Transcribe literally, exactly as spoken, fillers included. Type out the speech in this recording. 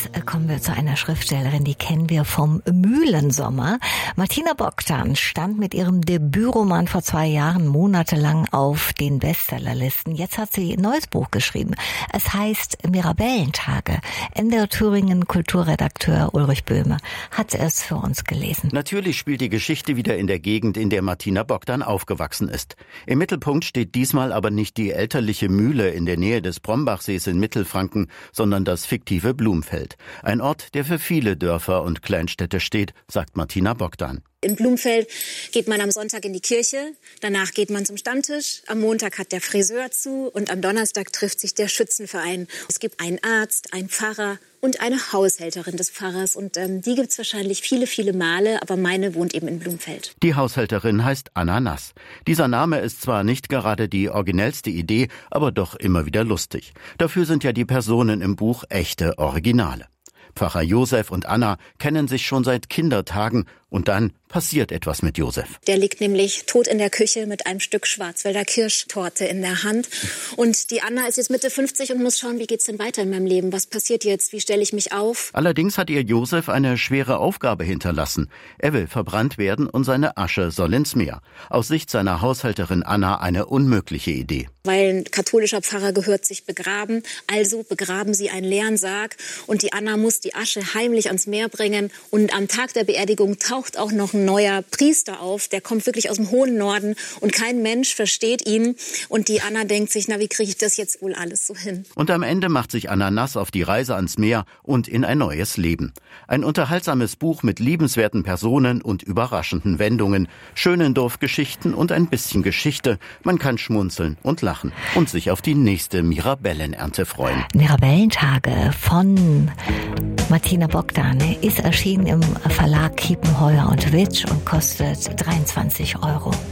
Jetzt kommen wir zu einer Schriftstellerin, die kennen wir vom Mühlensommer. Martina Bogdan stand mit ihrem Debütroman vor zwei Jahren monatelang auf den Bestsellerlisten. Jetzt hat sie ein neues Buch geschrieben. Es heißt Mirabellentage. N D R Thüringen Kulturredakteur Ulrich Böhme hat es für uns gelesen. Natürlich spielt die Geschichte wieder in der Gegend, in der Martina Bogdan aufgewachsen ist. Im Mittelpunkt steht diesmal aber nicht die elterliche Mühle in der Nähe des Brombachsees in Mittelfranken, sondern das fiktive Blumfeld. Ein Ort, der für viele Dörfer und Kleinstädte steht, sagt Martina Bogdan. In Blumfeld geht man am Sonntag in die Kirche, danach geht man zum Stammtisch, am Montag hat der Friseur zu und am Donnerstag trifft sich der Schützenverein. Es gibt einen Arzt, einen Pfarrer und eine Haushälterin des Pfarrers und ähm, die gibt es wahrscheinlich viele, viele Male, aber meine wohnt eben in Blumfeld. Die Haushälterin heißt Anna Nass. Dieser Name ist zwar nicht gerade die originellste Idee, aber doch immer wieder lustig. Dafür sind ja die Personen im Buch echte Originale. Pfarrer Josef und Anna kennen sich schon seit Kindertagen und dann passiert etwas mit Josef. Der liegt nämlich tot in der Küche mit einem Stück Schwarzwälder Kirschtorte in der Hand. Und die Anna ist jetzt Mitte fünfzig und muss schauen, wie geht's denn weiter in meinem Leben? Was passiert jetzt? Wie stelle ich mich auf? Allerdings hat ihr Josef eine schwere Aufgabe hinterlassen. Er will verbrannt werden und seine Asche soll ins Meer. Aus Sicht seiner Haushälterin Anna eine unmögliche Idee. Weil ein katholischer Pfarrer gehört sich begraben, also begraben sie einen leeren Sarg und die Anna muss die Asche heimlich ans Meer bringen und am Tag der Beerdigung taucht auch noch ein neuer Priester auf, der kommt wirklich aus dem hohen Norden und kein Mensch versteht ihn und die Anna denkt sich, na wie kriege ich das jetzt wohl alles so hin? Und am Ende macht sich Anna Nass auf die Reise ans Meer und in ein neues Leben. Ein unterhaltsames Buch mit liebenswerten Personen und überraschenden Wendungen, schönen Dorfgeschichten und ein bisschen Geschichte. Man kann schmunzeln und lachen und sich auf die nächste Mirabellenernte freuen. Mirabellentage von Martina Bogdan ist erschienen im Verlag Kiepenheuer und Witsch und kostet dreiundzwanzig Euro.